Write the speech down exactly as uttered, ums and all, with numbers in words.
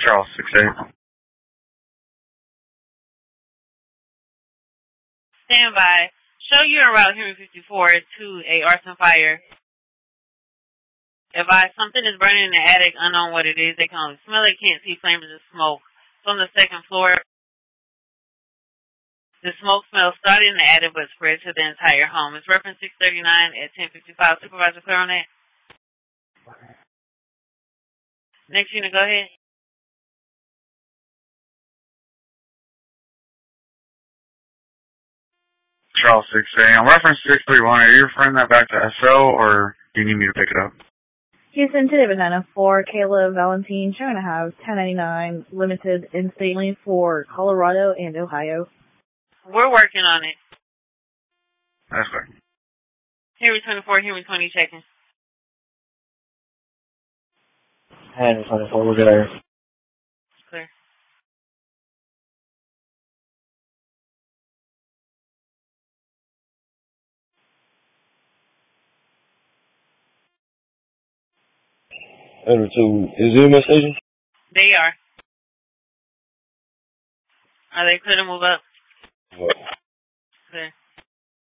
Charles six eight. Stand by. Show you en route Henry fifty-four to a arson fire. Advise something is burning in the attic, unknown what it is. They can only smell it, can't see flames and smoke. From the second floor, the smoke smell started in the attic but spread to the entire home. It's reference six thirty-nine at ten fifty-five. Supervisor, clear on that? Next unit, go ahead. Charles six eight. On reference six three one, are you referring that back to S O, or do you need me to pick it up? Houston to David nine oh four, Kayla Valentine, showing to have ten ninety-nine limited in-state lane for Colorado and Ohio. We're working on it. That's clear. Henry twenty-four, Henry twenty, checking. Henry twenty-four, we're there. Clear. Henry two, is it my station? They are. Are they clear to move up? What? Clear.